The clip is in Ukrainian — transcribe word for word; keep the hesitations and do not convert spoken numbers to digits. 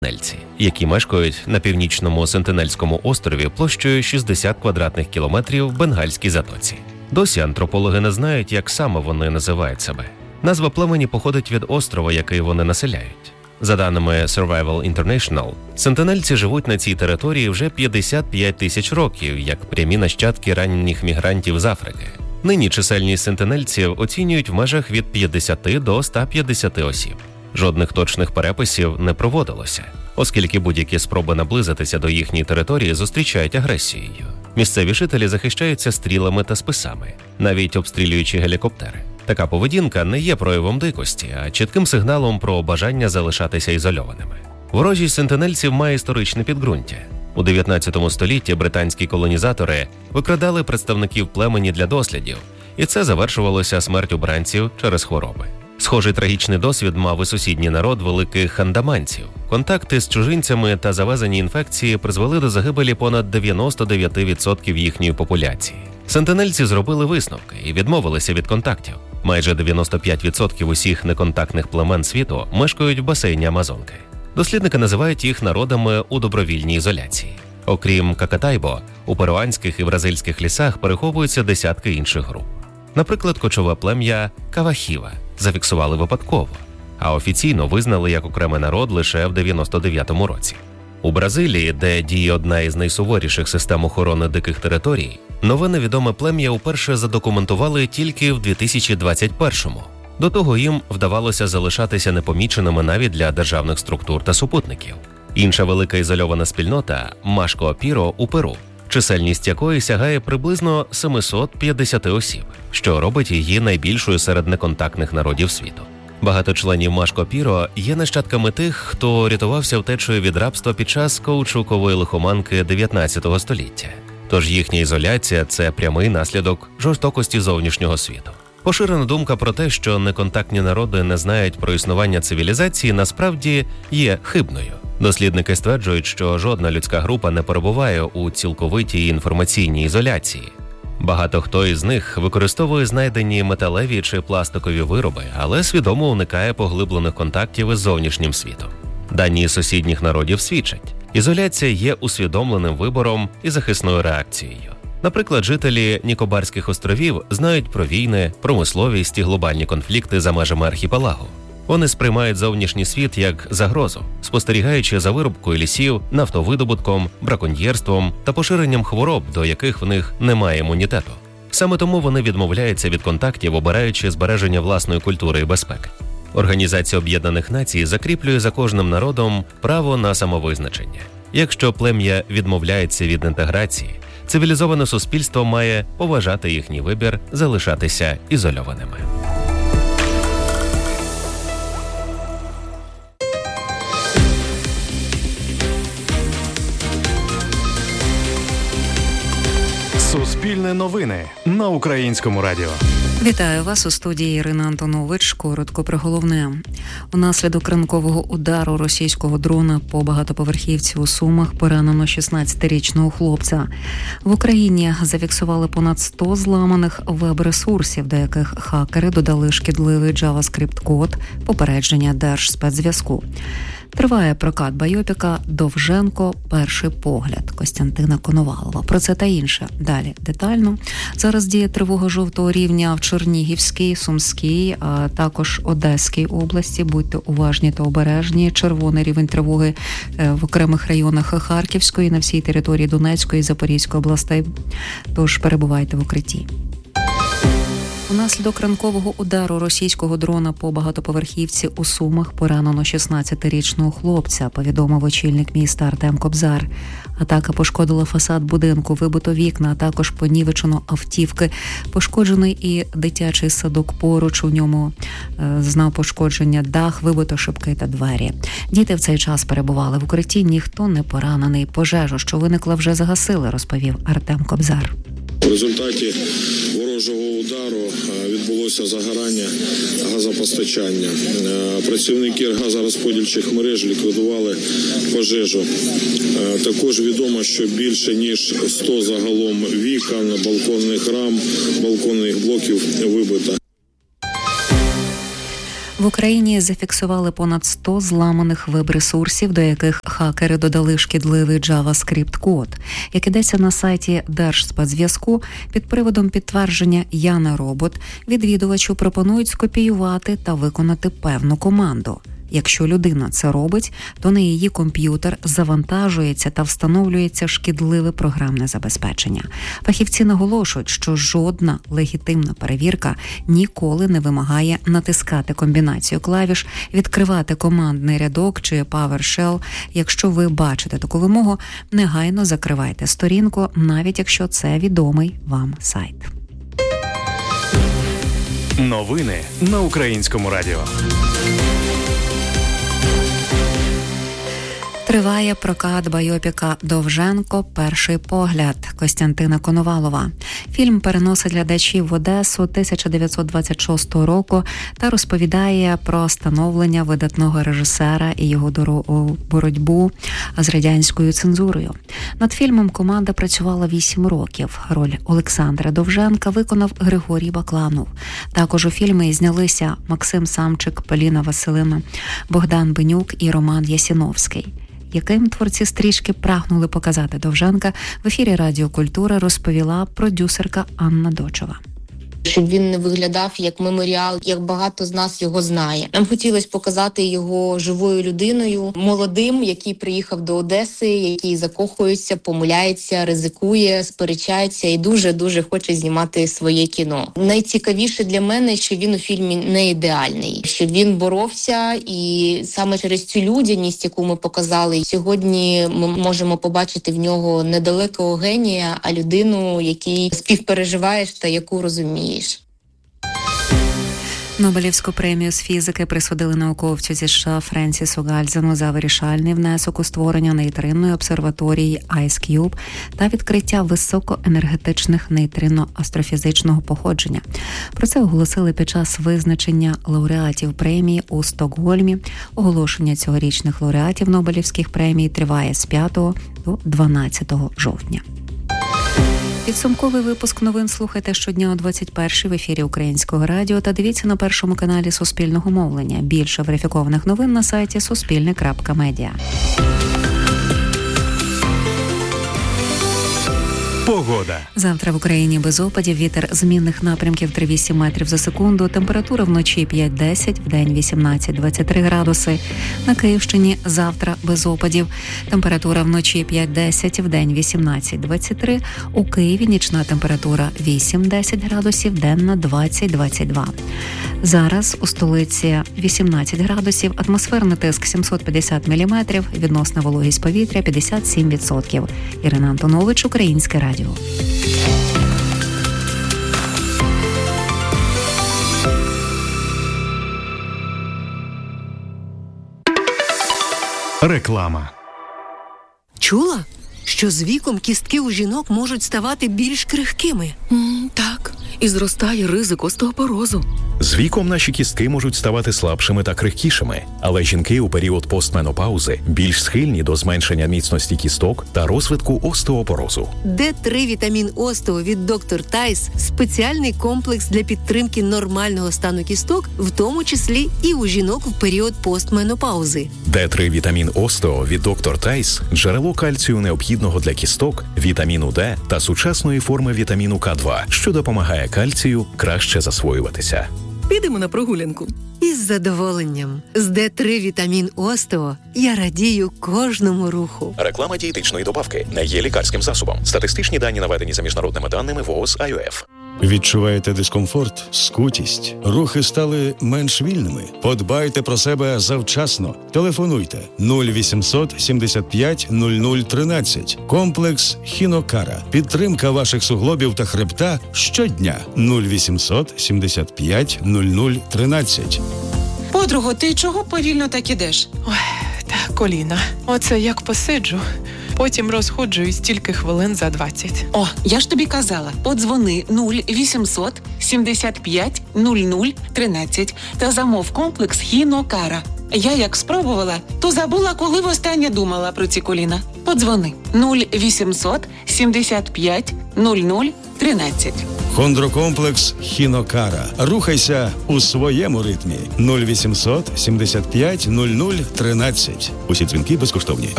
сентинельці, які мешкають на північному Сентинельському острові площею шістдесят квадратних кілометрів в Бенгальській затоці. Досі антропологи не знають, як саме вони називають себе. Назва племені походить від острова, який вони населяють. За даними Survival International, сентинельці живуть на цій території вже п'ятдесят п'ять тисяч років, як прямі нащадки ранніх мігрантів з Африки. Нині чисельність сентинельців оцінюють в межах від п'ятдесят до ста п'ятдесят осіб. Жодних точних переписів не проводилося, оскільки будь-які спроби наблизитися до їхньої території зустрічають агресією. Місцеві жителі захищаються стрілами та списами, навіть обстрілюючи гелікоптери. Така поведінка не є проявом дикості, а чітким сигналом про бажання залишатися ізольованими. Ворожість сентинельців має історичне підґрунтя. У дев'ятнадцятому столітті британські колонізатори викрадали представників племені для дослідів, і це завершувалося смертю бранців через хвороби. Схожий трагічний досвід мав і сусідній народ великих андаманців. Контакти з чужинцями та завезені інфекції призвели до загибелі понад дев'яносто дев'ять відсотків їхньої популяції. Сентинельці зробили висновки і відмовилися від контактів. Майже дев'яносто п'ять відсотків усіх неконтактних племен світу мешкають в басейні Амазонки. Дослідники називають їх народами у добровільній ізоляції. Окрім Какатайбо, у перуанських і бразильських лісах переховуються десятки інших груп. Наприклад, кочове плем'я Кавахіва зафіксували випадково, а офіційно визнали як окремий народ лише в дев'яносто дев'ятому році. У Бразилії, де діє одна із найсуворіших систем охорони диких територій, нове невідоме плем'я уперше задокументували тільки в дві тисячі двадцять першому. До того їм вдавалося залишатися непоміченими навіть для державних структур та супутників. Інша велика ізольована спільнота – Машко-Піро у Перу, чисельність якої сягає приблизно сімсот п'ятдесят осіб, що робить її найбільшою серед неконтактних народів світу. Багато членів Машко-Піро є нащадками тих, хто рятувався втечею від рабства під час каучукової лихоманки дев'ятнадцятого століття. Тож їхня ізоляція – це прямий наслідок жорстокості зовнішнього світу. Поширена думка про те, що неконтактні народи не знають про існування цивілізації, насправді є хибною. Дослідники стверджують, що жодна людська група не перебуває у цілковитій інформаційній ізоляції. Багато хто із них використовує знайдені металеві чи пластикові вироби, але свідомо уникає поглиблених контактів із зовнішнім світом. Дані сусідніх народів свідчать, ізоляція є усвідомленим вибором і захисною реакцією. Наприклад, жителі Нікобарських островів знають про війни, промисловість і глобальні конфлікти за межами архіпелагу. Вони сприймають зовнішній світ як загрозу, спостерігаючи за вирубкою лісів, нафтовидобутком, браконьєрством та поширенням хвороб, до яких в них немає імунітету. Саме тому вони відмовляються від контактів, обираючи збереження власної культури і безпеки. Організація Об'єднаних Націй закріплює за кожним народом право на самовизначення. Якщо плем'я відмовляється від інтеграції, цивілізоване суспільство має поважати їхній вибір залишатися ізольованими. Суспільне новини на Українському радіо. Вітаю вас у студії Ірина Антонович. Коротко про головне. Унаслідок ранкового удару російського дрона по багатоповерхівці у Сумах поранено шістнадцятирічного хлопця. В Україні зафіксували понад сто зламаних веб-ресурсів, до яких хакери додали шкідливий JavaScript-код попередження Держспецзв'язку. Триває прокат байопіка «Довженко. Перший погляд» Костянтина Коновалова. Про це та інше далі детально. Зараз діє тривога жовтого рівня в Чернігівській, Сумській, а також Одеській області. Будьте уважні та обережні. Червоний рівень тривоги в окремих районах Харківської, на всій території Донецької і Запорізької областей. Тож перебувайте в укритті. Унаслідок ранкового удару російського дрона по багатоповерхівці у Сумах поранено шістнадцятирічного хлопця, повідомив очільник міста Артем Кобзар. Атака пошкодила фасад будинку, вибито вікна, а також понівечено автівки. Пошкоджений і дитячий садок поруч, у ньому е, зазнав пошкодження дах, вибито шибки та двері. Діти в цей час перебували в укритті, ніхто не поранений. Пожежу, що виникла, вже загасили, розповів Артем Кобзар. В результаті ворожого удару відбулося загорання газопостачання. Працівники газорозподільчих мереж ліквідували пожежу. Також відомо, що більше ніж сто загалом вікон, балконних рам, балконних блоків вибито. В Україні зафіксували понад сто зламаних веб-ресурсів, до яких хакери додали шкідливий JavaScript-код. Як ідеться на сайті Держспецзв'язку, під приводом підтвердження «Я не робот» відвідувачу пропонують скопіювати та виконати певну команду. Якщо людина це робить, то на її комп'ютер завантажується та встановлюється шкідливе програмне забезпечення. Фахівці наголошують, що жодна легітимна перевірка ніколи не вимагає натискати комбінацію клавіш, відкривати командний рядок чи PowerShell. Якщо ви бачите таку вимогу, негайно закривайте сторінку, навіть якщо це відомий вам сайт. Новини на Українському радіо. Триває прокат байопіка «Довженко. Перший погляд» Костянтина Коновалова. Фільм переносить глядачів в Одесу тисяча дев'ятсот двадцять шостого року та розповідає про становлення видатного режисера і його дорогу боротьбу з радянською цензурою. Над фільмом команда працювала вісім років. Роль Олександра Довженка виконав Григорій Бакланов. Також у фільмі знялися Максим Самчик, Поліна Василина, Богдан Бенюк і Роман Ясіновський. Яким творці стрічки прагнули показати Довженка, в ефірі Радіо Культура розповіла продюсерка Анна Дочова. Щоб він не виглядав як меморіал, як багато з нас його знає. Нам хотілося показати його живою людиною, молодим, який приїхав до Одеси, який закохується, помиляється, ризикує, сперечається і дуже-дуже хоче знімати своє кіно. Найцікавіше для мене, що він у фільмі не ідеальний, що він боровся, і саме через цю людяність, яку ми показали, сьогодні ми можемо побачити в нього недалекого генія, а людину, який співпереживаєш та яку розумієш. Нобелівську премію з фізики присудили науковцю зі США Френсісу Гальзену за вирішальний внесок у створення нейтринної обсерваторії IceCube та відкриття високоенергетичних нейтрино-астрофізичного походження. Про це оголосили під час визначення лауреатів премії у Стокгольмі. Оголошення цьогорічних лауреатів Нобелівських премій триває з п'ятого до дванадцятого жовтня. Підсумковий випуск новин слухайте щодня о двадцять першій в ефірі Українського радіо та дивіться на першому каналі Суспільного мовлення. Більше верифікованих новин на сайті суспільне крапка медіа. Погода. Завтра в Україні без опадів, вітер змінних напрямків три вісім метрів за секунду, температура вночі п'ять десять, вдень вісімнадцять двадцять три градуси. На Київщині завтра без опадів, температура вночі п'ять десять, вдень вісімнадцять двадцять три. У Києві нічна температура вісім десять градусів, денна двадцять двадцять два. Зараз у столиці вісімнадцять градусів, атмосферний тиск сімсот п'ятдесят міліметрів, відносна вологість повітря п'ятдесят сім відсотків. Ірина Антонович, Українське радіо. Реклама. Чула, що з віком кістки у жінок можуть ставати більш крихкими? Mm, так, і зростає ризик остеопорозу. З віком наші кістки можуть ставати слабшими та крихкішими, але жінки у період постменопаузи більш схильні до зменшення міцності кісток та розвитку остеопорозу. Д три вітамін Остео від доктор Тайс – спеціальний комплекс для підтримки нормального стану кісток, в тому числі і у жінок в період постменопаузи. Д три вітамін Остео від доктор Тайс – джерело кальцію необхідного для кісток, вітаміну Д та сучасної форми вітаміну К два, що допомагає кальцію краще засвоюватися. Підемо на прогулянку. Із задоволенням. З Д три вітамін Остео я радію кожному руху. Реклама дієтичної добавки не є лікарським засобом. Статистичні дані наведені за міжнародними даними ВООЗ ай о еф. Відчуваєте дискомфорт, скутість, рухи стали менш вільними? Подбайте про себе завчасно. Телефонуйте нуль вісімсот сімдесят п'ять нуль нуль тринадцять. Комплекс Хінокара. Підтримка ваших суглобів та хребта щодня. нуль вісімсот сімдесят п'ять нуль нуль тринадцять. Подруго, ти чого повільно так ідеш? Ой, та коліна. Оце як посиджу. Потім розходжуюсь тільки хвилин за двадцять. О, я ж тобі казала, подзвони нуль вісімсот сімдесят п'ять нуль нуль тринадцять та замов комплекс Хінокара. Я як спробувала, то забула, коли востаннє думала про ці коліна. Подзвони нуль вісімсот сімдесят п'ять нуль нуль тринадцять. Хондрокомплекс Хінокара. Рухайся у своєму ритмі. нуль вісімсот сімдесят п'ять нуль нуль тринадцять. Усі дзвінки безкоштовні.